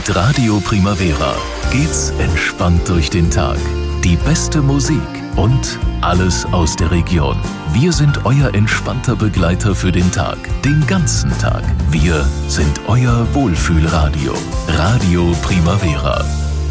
Mit Radio Primavera geht's entspannt durch den Tag. Die beste Musik und alles aus der Region. Wir sind euer entspannter Begleiter für den Tag, den ganzen Tag. Wir sind euer Wohlfühlradio. Radio Primavera.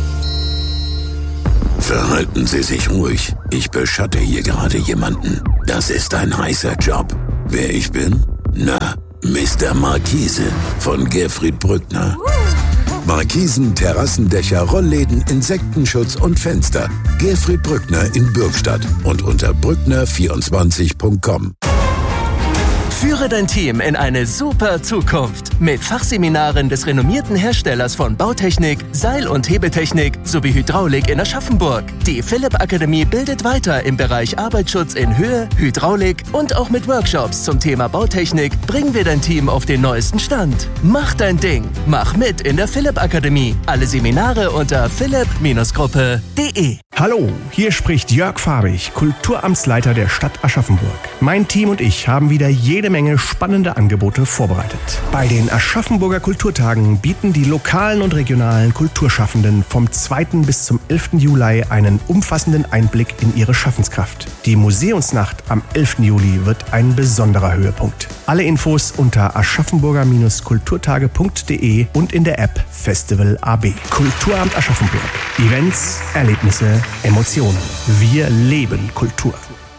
Verhalten Sie sich ruhig. Ich beschatte hier gerade jemanden. Das ist ein heißer Job. Wer ich bin? Na, Mr. Markise von Gerfried Brückner. Markisen, Terrassendächer, Rollläden, Insektenschutz und Fenster. Gerfried Brückner in Bürgstadt und unter brückner24.com. Führe dein Team in eine super Zukunft mit Fachseminaren des renommierten Herstellers von Bautechnik, Seil- und Hebetechnik sowie Hydraulik in Aschaffenburg. Die Philipp Akademie bildet weiter im Bereich Arbeitsschutz in Höhe, Hydraulik und auch mit Workshops zum Thema Bautechnik bringen wir dein Team auf den neuesten Stand. Mach dein Ding. Mach mit in der Philipp Akademie. Alle Seminare unter philipp-gruppe.de. Hallo, hier spricht Jörg Fabich, Kulturamtsleiter der Stadt Aschaffenburg. Mein Team und ich haben wieder jede Menge spannende Angebote vorbereitet. Bei den Aschaffenburger Kulturtagen bieten die lokalen und regionalen Kulturschaffenden vom 2. bis zum 11. Juli einen umfassenden Einblick in ihre Schaffenskraft. Die Museumsnacht am 11. Juli wird ein besonderer Höhepunkt. Alle Infos unter aschaffenburger-kulturtage.de und in der App Festival AB. Kulturamt Aschaffenburg. Events, Erlebnisse, Emotionen. Wir leben Kultur.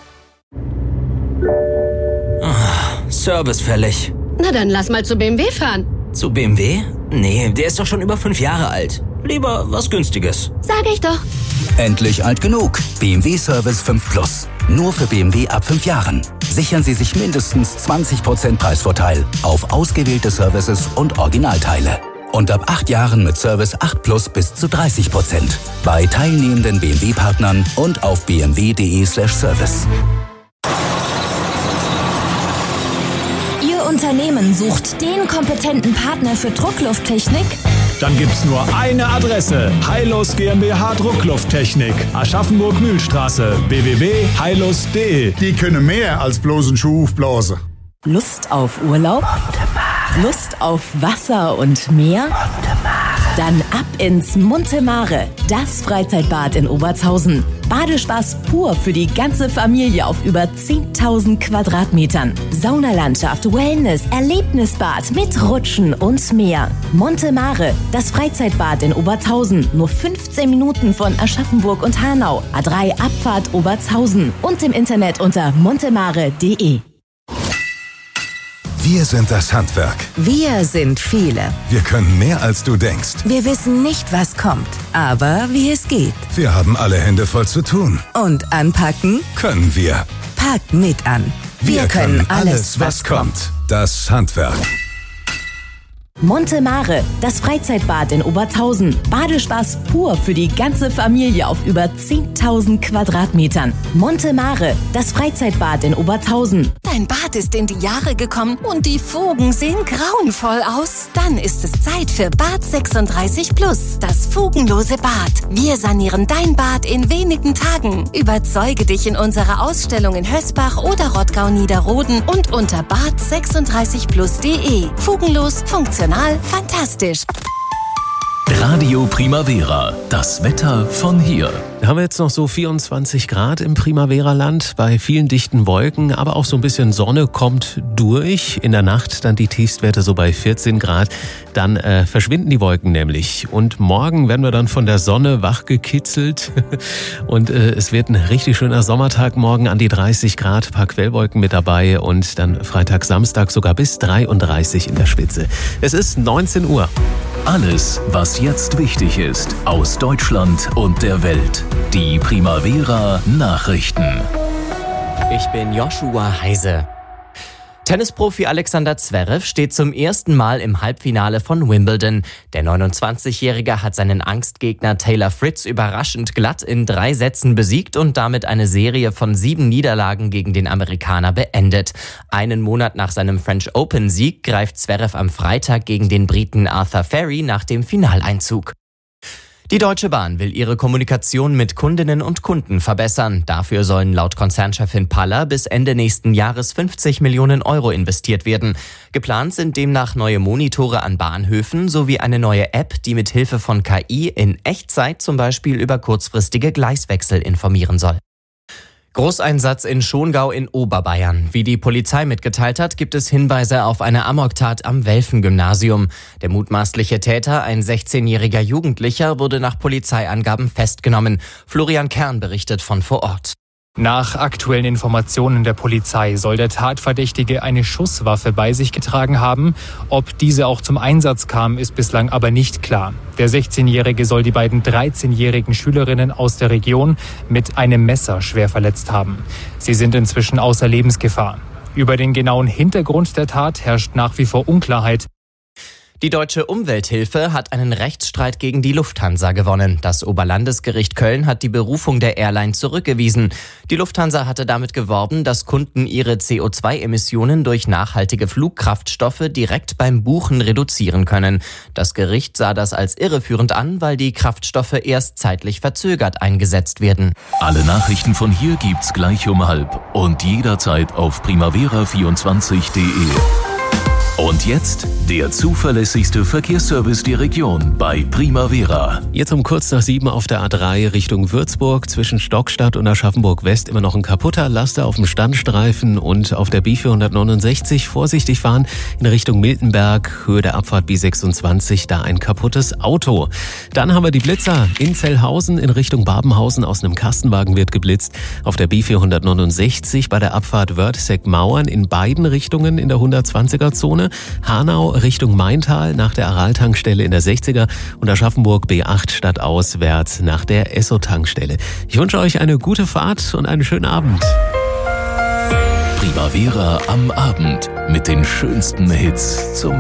Service fällig. Na dann lass mal zu BMW fahren. Zu BMW? Nee, der ist doch schon über 5 Jahre alt. Lieber was Günstiges. Sag ich doch. Endlich alt genug. BMW Service 5 Plus. Nur für BMW ab 5 Jahren. Sichern Sie sich mindestens 20% Preisvorteil auf ausgewählte Services und Originalteile. Und ab 8 Jahren mit Service 8 Plus bis zu 30%. Bei teilnehmenden BMW-Partnern und auf bmw.de/service. Ihr Unternehmen sucht den kompetenten Partner für Drucklufttechnik? Dann gibt's nur eine Adresse. Heilus GmbH Drucklufttechnik. Aschaffenburg-Mühlstraße. www.heilus.de. Die können mehr als bloß einen Schuh aufblasen. Lust auf Urlaub? Lust auf Wasser und Meer? Dann ab ins Monte Mare, das Freizeitbad in Obertshausen. Badespaß pur für die ganze Familie auf über 10.000 Quadratmetern. Saunalandschaft, Wellness, Erlebnisbad mit Rutschen und mehr. Monte Mare, das Freizeitbad in Obertshausen. Nur 15 Minuten von Aschaffenburg und Hanau. A3 Abfahrt Obertshausen. Und im Internet unter montemare.de. Wir sind das Handwerk. Wir sind viele. Wir können mehr, als du denkst. Wir wissen nicht, was kommt, aber wie es geht. Wir haben alle Hände voll zu tun. Und anpacken? Können wir. Packt mit an. Wir können alles, was kommt. Das Handwerk. Monte Mare, das Freizeitbad in Obertshausen. Badespaß pur für die ganze Familie auf über 10.000 Quadratmetern. Monte Mare, das Freizeitbad in Obertshausen. Dein Bad ist in die Jahre gekommen und die Fugen sehen grauenvoll aus. Dann ist es Zeit für Bad 36 Plus, das fugenlose Bad. Wir sanieren dein Bad in wenigen Tagen. Überzeuge dich in unserer Ausstellung in Hösbach oder Rottgau-Niederroden und unter bad36plus.de. Fugenlos, funktional, fantastisch. Radio Primavera, das Wetter von hier. Da haben wir jetzt noch so 24 Grad im Primavera-Land bei vielen dichten Wolken, aber auch so ein bisschen Sonne kommt durch. In der Nacht dann die Tiefstwerte so bei 14 Grad. Dann verschwinden die Wolken nämlich. Und morgen werden wir dann von der Sonne wachgekitzelt. Und es wird ein richtig schöner Sommertag morgen an die 30 Grad. Ein paar Quellwolken mit dabei und dann Freitag, Samstag sogar bis 33 in der Spitze. Es ist 19 Uhr. Alles, was jetzt wichtig ist, aus Deutschland und der Welt. Die Primavera Nachrichten. Ich bin Joshua Heise. Tennisprofi Alexander Zverev steht zum ersten Mal im Halbfinale von Wimbledon. Der 29-Jährige hat seinen Angstgegner Taylor Fritz überraschend glatt in 3 Sätzen besiegt und damit eine Serie von 7 Niederlagen gegen den Amerikaner beendet. Einen Monat nach seinem French Open-Sieg greift Zverev am Freitag gegen den Briten Arthur Ferry nach dem Finaleinzug. Die Deutsche Bahn will ihre Kommunikation mit Kundinnen und Kunden verbessern. Dafür sollen laut Konzernchefin Paller bis Ende nächsten Jahres 50 Millionen Euro investiert werden. Geplant sind demnach neue Monitore an Bahnhöfen sowie eine neue App, die mit Hilfe von KI in Echtzeit zum Beispiel über kurzfristige Gleiswechsel informieren soll. Großeinsatz in Schongau in Oberbayern. Wie die Polizei mitgeteilt hat, gibt es Hinweise auf eine Amoktat am Welfen-Gymnasium. Der mutmaßliche Täter, ein 16-jähriger Jugendlicher, wurde nach Polizeiangaben festgenommen. Florian Kern berichtet von vor Ort. Nach aktuellen Informationen der Polizei soll der Tatverdächtige eine Schusswaffe bei sich getragen haben. Ob diese auch zum Einsatz kam, ist bislang aber nicht klar. Der 16-Jährige soll die beiden 13-jährigen Schülerinnen aus der Region mit einem Messer schwer verletzt haben. Sie sind inzwischen außer Lebensgefahr. Über den genauen Hintergrund der Tat herrscht nach wie vor Unklarheit. Die Deutsche Umwelthilfe hat einen Rechtsstreit gegen die Lufthansa gewonnen. Das Oberlandesgericht Köln hat die Berufung der Airline zurückgewiesen. Die Lufthansa hatte damit geworben, dass Kunden ihre CO2-Emissionen durch nachhaltige Flugkraftstoffe direkt beim Buchen reduzieren können. Das Gericht sah das als irreführend an, weil die Kraftstoffe erst zeitlich verzögert eingesetzt werden. Alle Nachrichten von hier gibt's gleich um 12 und jederzeit auf primavera24.de. Und jetzt der zuverlässigste Verkehrsservice der Region bei Primavera. Jetzt um kurz nach 7 auf der A3 Richtung Würzburg zwischen Stockstadt und Aschaffenburg West immer noch ein kaputter Laster auf dem Standstreifen und auf der B469 vorsichtig fahren in Richtung Miltenberg, Höhe der Abfahrt B26, da ein kaputtes Auto. Dann haben wir die Blitzer in Zellhausen in Richtung Babenhausen, aus einem Kastenwagen wird geblitzt. Auf der B469 bei der Abfahrt Wörtheseck-Mauern in beiden Richtungen in der 120er-Zone. Hanau Richtung Maintal nach der Aral-Tankstelle in der 60er und Aschaffenburg B8 stadtauswärts nach der Esso-Tankstelle. Ich wünsche euch eine gute Fahrt und einen schönen Abend. Primavera am Abend mit den schönsten Hits zum